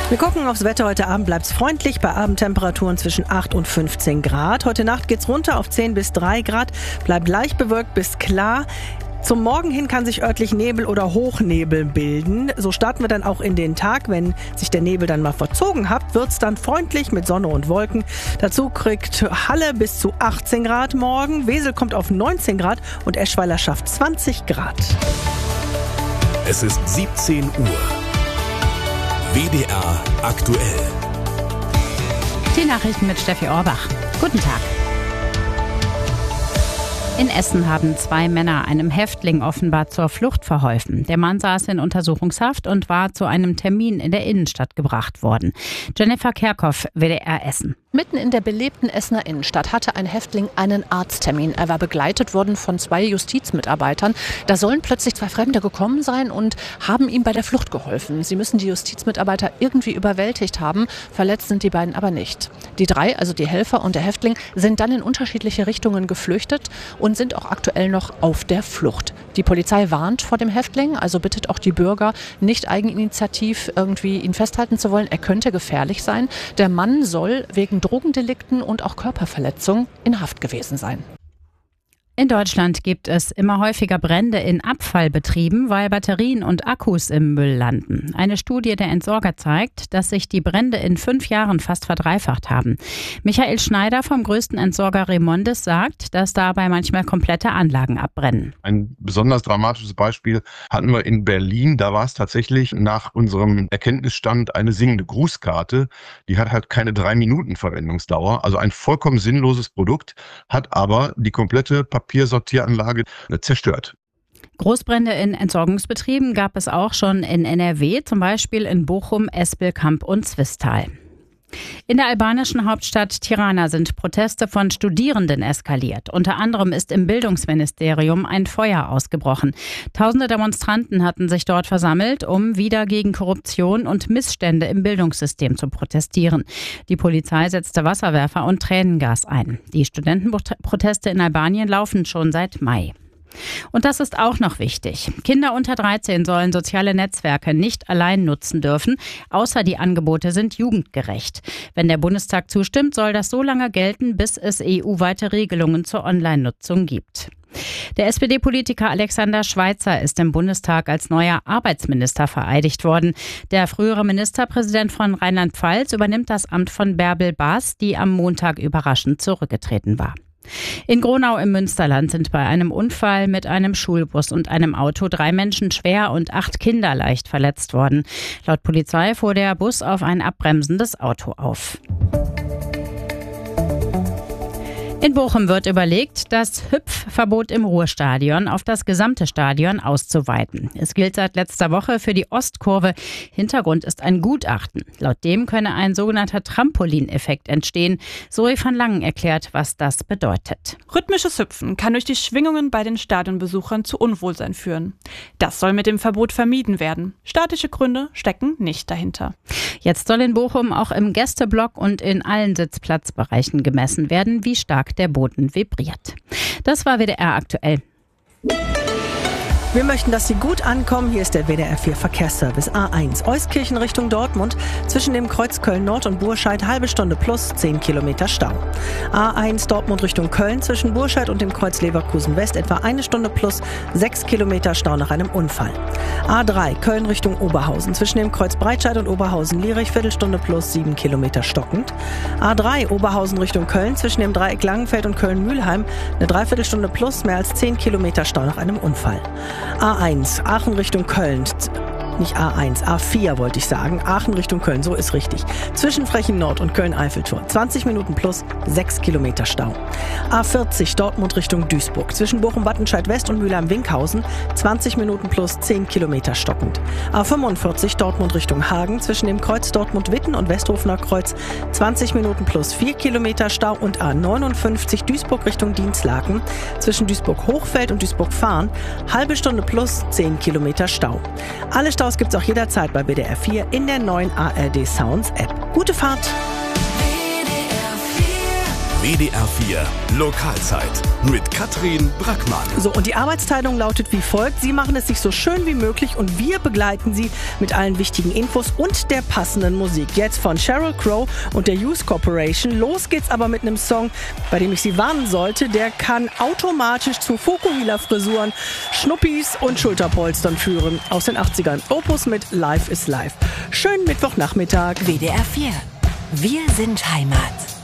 Wir gucken aufs Wetter. Heute Abend bleibt es freundlich bei Abendtemperaturen zwischen 8 und 15 Grad. Heute Nacht geht's runter auf 10 bis 3 Grad, bleibt leicht bewölkt bis klar. Zum Morgen hin kann sich örtlich Nebel oder Hochnebel bilden. So starten wir dann auch in den Tag. Wenn sich der Nebel dann mal verzogen hat, wird's dann freundlich mit Sonne und Wolken. Dazu kriegt Halle bis zu 18 Grad morgen. Wesel kommt auf 19 Grad und Eschweiler schafft 20 Grad. Es ist 17 Uhr. WDR aktuell. Die Nachrichten mit Steffi Orbach. Guten Tag. In Essen haben 2 Männer einem Häftling offenbar zur Flucht verholfen. Der Mann saß in Untersuchungshaft und war zu einem Termin in der Innenstadt gebracht worden. Jennifer Kerkhoff, WDR Essen. Mitten in der belebten Essener Innenstadt hatte ein Häftling einen Arzttermin. Er war begleitet worden von 2 Justizmitarbeitern. Da sollen plötzlich 2 Fremde gekommen sein und haben ihm bei der Flucht geholfen. Sie müssen die Justizmitarbeiter irgendwie überwältigt haben. Verletzt sind die beiden aber nicht. Die 3, also die Helfer und der Häftling, sind dann in unterschiedliche Richtungen geflüchtet und sind auch aktuell noch auf der Flucht. Die Polizei warnt vor dem Häftling, also bittet auch die Bürger, nicht eigeninitiativ irgendwie ihn festhalten zu wollen. Er könnte gefährlich sein. Der Mann soll wegen Drogendelikten und auch Körperverletzung in Haft gewesen sein. In Deutschland gibt es immer häufiger Brände in Abfallbetrieben, weil Batterien und Akkus im Müll landen. Eine Studie der Entsorger zeigt, dass sich die Brände in 5 Jahren fast verdreifacht haben. Michael Schneider vom größten Entsorger Remondis sagt, dass dabei manchmal komplette Anlagen abbrennen. Ein besonders dramatisches Beispiel hatten wir in Berlin. Da war es tatsächlich nach unserem Erkenntnisstand eine singende Grußkarte. Die hat halt keine 3 Minuten Verwendungsdauer. Also ein vollkommen sinnloses Produkt, hat aber die komplette Papiersortieranlage zerstört. Großbrände in Entsorgungsbetrieben gab es auch schon in NRW, zum Beispiel in Bochum, Espelkamp und Zwistal. In der albanischen Hauptstadt Tirana sind Proteste von Studierenden eskaliert. Unter anderem ist im Bildungsministerium ein Feuer ausgebrochen. Tausende Demonstranten hatten sich dort versammelt, um wieder gegen Korruption und Missstände im Bildungssystem zu protestieren. Die Polizei setzte Wasserwerfer und Tränengas ein. Die Studentenproteste in Albanien laufen schon seit Mai. Und das ist auch noch wichtig. Kinder unter 13 sollen soziale Netzwerke nicht allein nutzen dürfen, außer die Angebote sind jugendgerecht. Wenn der Bundestag zustimmt, soll das so lange gelten, bis es EU-weite Regelungen zur Online-Nutzung gibt. Der SPD-Politiker Alexander Schweitzer ist im Bundestag als neuer Arbeitsminister vereidigt worden. Der frühere Ministerpräsident von Rheinland-Pfalz übernimmt das Amt von Bärbel Baas, die am Montag überraschend zurückgetreten war. In Gronau im Münsterland sind bei einem Unfall mit einem Schulbus und einem Auto 3 Menschen schwer und 8 Kinder leicht verletzt worden. Laut Polizei fuhr der Bus auf ein abbremsendes Auto auf. In Bochum wird überlegt, das Hüpfverbot im Ruhrstadion auf das gesamte Stadion auszuweiten. Es gilt seit letzter Woche für die Ostkurve. Hintergrund ist ein Gutachten. Laut dem könne ein sogenannter Trampolineffekt entstehen. Zoe van Langen erklärt, was das bedeutet. Rhythmisches Hüpfen kann durch die Schwingungen bei den Stadionbesuchern zu Unwohlsein führen. Das soll mit dem Verbot vermieden werden. Statische Gründe stecken nicht dahinter. Jetzt soll in Bochum auch im Gästeblock und in allen Sitzplatzbereichen gemessen werden, wie stark der Boden vibriert. Das war WDR aktuell. Wir möchten, dass Sie gut ankommen. Hier ist der WDR 4 Verkehrsservice A1. Euskirchen Richtung Dortmund. Zwischen dem Kreuz Köln-Nord und Burscheid halbe Stunde plus 10 Kilometer Stau. A1 Dortmund Richtung Köln. Zwischen Burscheid und dem Kreuz Leverkusen West etwa 1 Stunde plus 6 Kilometer Stau nach einem Unfall. A3 Köln Richtung Oberhausen. Zwischen dem Kreuz Breitscheid und Oberhausen-Lierich Viertelstunde plus 7 Kilometer stockend. A3 Oberhausen Richtung Köln. Zwischen dem Dreieck Langenfeld und Köln-Mühlheim eine Dreiviertelstunde plus mehr als 10 Kilometer Stau nach einem Unfall. A1, Aachen Richtung Köln. Nicht A1, A4 wollte ich sagen. Aachen Richtung Köln, so ist richtig. Zwischen Frechen Nord und Köln-Eiffeltor. 20 Minuten plus 6 Kilometer Stau. A40 Dortmund Richtung Duisburg. Zwischen Bochum-Wattenscheid West und Mülheim-Winkhausen. 20 Minuten plus 10 Kilometer stockend. A45 Dortmund Richtung Hagen. Zwischen dem Kreuz Dortmund-Witten und Westhofener Kreuz. 20 Minuten plus 4 Kilometer Stau. Und A59 Duisburg Richtung Dienstlaken. Zwischen Duisburg-Hochfeld und Duisburg-Fahren. Halbe Stunde plus 10 Kilometer Stau. Alle Staus gibt's auch jederzeit bei WDR 4 in der neuen ARD Sounds App. Gute Fahrt! WDR 4 Lokalzeit mit Katrin Brackmann. So, und die Arbeitsteilung lautet wie folgt. Sie machen es sich so schön wie möglich und wir begleiten Sie mit allen wichtigen Infos und der passenden Musik. Jetzt von Sheryl Crow und der Youth Corporation. Los geht's aber mit einem Song, bei dem ich Sie warnen sollte. Der kann automatisch zu Fokuhila-Frisuren, Schnuppis und Schulterpolstern führen. Aus den 80ern. Opus mit Life is Life. Schönen Mittwochnachmittag. WDR 4. Wir sind Heimat.